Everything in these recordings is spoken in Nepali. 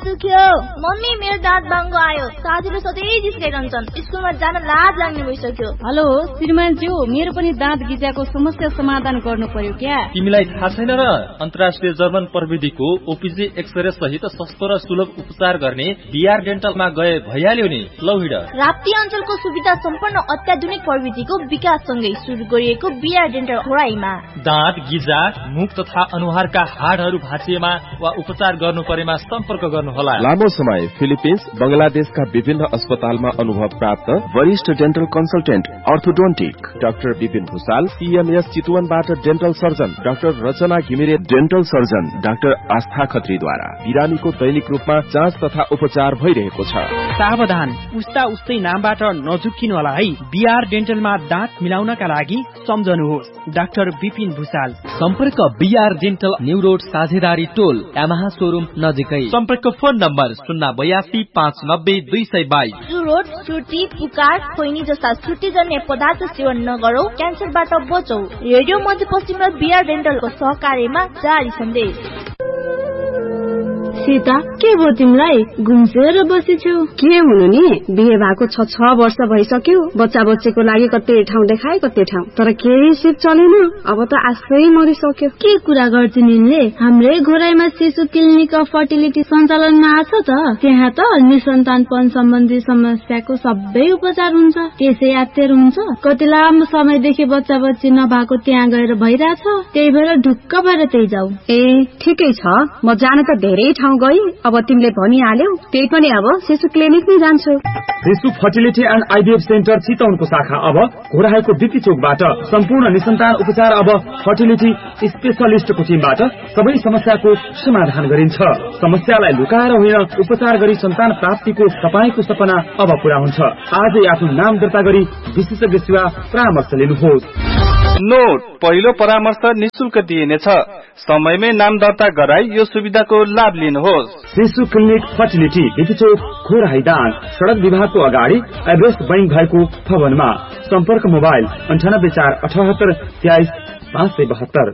दुख्यो। मम्मी मेरो दाँत बाङ्गो आयो। साथीले सधैँ जिस्काइरहन्छन्। स्कुलमा जान लाज लाग्ने भइसक्यो। हेलो श्रीमानज्यू, मेरो पनि दाँत गिजाको समस्या समाधान गर्नु पर्यो क्या? तिमीलाई थाहा छैन र? अन्तर्राष्ट्रिय जर्मन प्रविधिको ओपिजी एक्सरे सहित सस्तो र सुलभ उपचार गर्ने बिआर डेन्टलमा गए भइहाल्यो नि। लौ हिँड। राप्ती अञ्चलको सुविधा सम्पन्न अत्याधुनिक प्रविधिको विकाससँगै सुरु गरिएको बिआर डेन्टल घोराईमा दाँत गिजा, मुख तथा अनुहारका हाडहरू भाँचिएमा वा उपचार गर्नु परेमा सम्पर्क गर्नुहोला। लामो समय फिलिपिन्स, बंगलादेशका विभिन्न अस्पतालमा अनुभव प्राप्त वरिष्ठ dental consultant orthodontic doctor Vipin Bhusal, CMS चितवनबाट dental surgeon doctor रचना घिमिरे, डेन्टल सर्जन डाक्टर आस्था खत्रीद्वारा बिरामीको दैनिक रूपमा जाँच तथा उपचार भइरहेको छ। सावधान, उस्ता उस्तै नामबाट नझुक्किनु होला है। बिआर डेन्टलमा दाँत मिलाउनका लागि सम्झनुहोस् डाक्टर विपिन भुसाल। सम्पर्क बिआर डेन्टल न्यू रोड साझेदारी टोल यामाहा शोरूम नजिकै। सम्पर्क फोन नम्बर 082 590 222। रोड छुर्ती, पुकार, खैनी जस्ता छुर्तीजन्य पदार्थ सेवन नगरौ, क्यान्सरबाट बचौ। रेडियो मध्यपश्चिम र बिआर डेन्टलको सहकार्यमा जारी सन्देश। सीता, के भयो तिमीलाई? घुम्सेर बसेछौ? के हुनु नि, बिहे भएको 6 वर्ष भइसक्यो। बच्चा बच्चीको लागि कतै ठाउँ देखाए कतै ठाउँ, तर केही सिप चलेन। अब त आशै मरिसक्यो। के कुरा गर्छिन् यिनले? हाम्रै घोराईमा शिशु क्लिनिक अफ फर्टिलिटी सञ्चालनमा आछ त। त्यहाँ त निसन्तानपन सम्बन्धी समस्याको सबै उपचार हुन्छ। त्यसै यात्तेर हुन्छ। कति लामो समयदेखि बच्चा बच्ची नभएको त्यहाँ गएर भइरहेछ। त्यही भएर ढुक्क भएर त्यही जाऊ। ए ठिकै छ, म जान त धेरै ठाउँ गई। अब तिमीले भनिहाल्यौ, त्यही पनि अब शिशु क्लिनिक नै जान्छु। शिशु फर्टिलिटी एन्ड आइभीएफ सेन्टर चितवनको शाखा अब घोराईको बिपी चोकबाट सम्पूर्ण निसन्तान उपचार अब फर्टिलिटी स्पेशलिस्टको टिमबाट सबै समस्याको समाधान गरिन्छ। समस्यालाई लुकाएर होइन, उपचार गरी सन्तान प्राप्तिको तपाईको सपना अब पूरा हुन्छ। आजै आफ्नो नाम दर्ता गरी विशेषज्ञ सेवा परामर्श लिनुहोस्। नोट, पहिलो परामर्श निशुल्क दिइनेछ। समयमै नाम दर्ता गराई यो सुविधाको लाभ लिनुहोस्। शिशु क्लिनिक फर्टिलिटी बिपी चोक घोराई दाङ, सड़क विभागको अगाडि एभरेस्ट बैंक भएको भवनमा। सम्पर्क मोबाइल 98 478 23 572।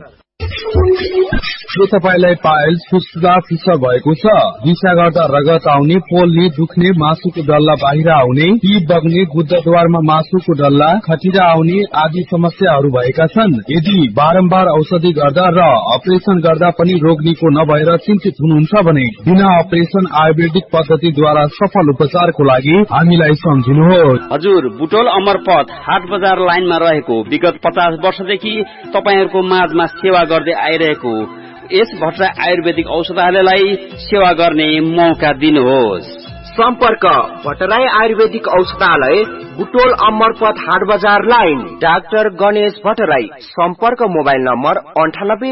के तपाईलाई पाइल्स फुस्फुसा फिसर भएको छ? दिशा गर्दा रगत आउने, पोल्ने, दुख्ने, मासुको डल्ला बाहिर आउने, पी बग्ने, गुद्दाद्वारमा मासुको डल्ला, खटिरा आउने आदि समस्याहरू भएका छन्? यदि बारम्बार औषधि गर्दा र अपरेसन गर्दा पनि रोग निको नभएर चिन्तित हुनुहुन्छ भने बिना अपरेसन आयुर्वेदिक पद्धतिद्वारा सफल उपचारको लागि हामीलाई सम्झिनुहोस्। हजुर, बुटोल अमरपथ हाट बजार लाइनमा रहेको विगत 50 वर्षदेखि तपाईहरुको माझमा सेवा गर्दै आइरहेको यस भट्टराई आयुर्वेदिक औषधालयलाई सेवा गर्ने मौका दिनुहोस्। सम्पर्क भट्टराई आयुर्वेदिक औषधालय, बुटोल अमरपथ हाट बजार लाइन, डाक्टर गणेश भट्टराई। सम्पर्क मोबाइल नम्बर 98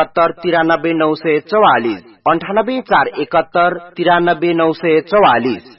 471 93 944, 98 471 93 944।